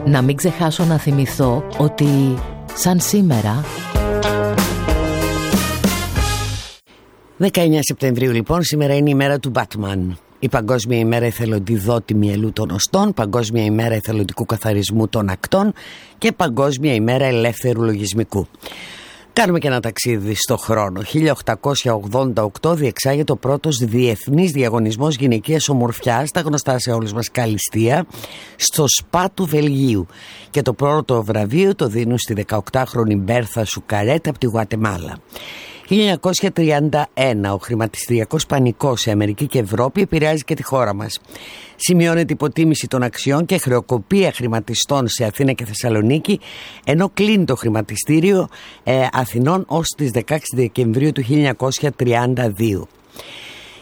Να μην ξεχάσω να θυμηθώ ότι σαν σήμερα 19 Σεπτεμβρίου λοιπόν, σήμερα είναι η μέρα του Batman. Η Παγκόσμια ημέρα εθελοντιδότη μυελού των οστών, Παγκόσμια ημέρα εθελοντικού καθαρισμού των ακτών και Παγκόσμια ημέρα ελεύθερου λογισμικού. Κάνουμε και ένα ταξίδι στο χρόνο. 1888 διεξάγεται ο πρώτος διεθνής διαγωνισμός γυναικείας ομορφιάς, τα γνωστά σε όλους μας καλυστία, στο ΣΠΑ του Βελγίου. Και το πρώτο βραβείο το δίνουν στη 18χρονη Μπέρθα Σουκαρέτ από τη Γουατεμάλα. 1931 ο χρηματιστηριακός πανικός σε Αμερική και Ευρώπη επηρεάζει και τη χώρα μας. Σημειώνεται υποτίμηση των αξιών και χρεοκοπία χρηματιστών σε Αθήνα και Θεσσαλονίκη, ενώ κλείνει το χρηματιστήριο Αθηνών ως τις 16 Δεκεμβρίου του 1932.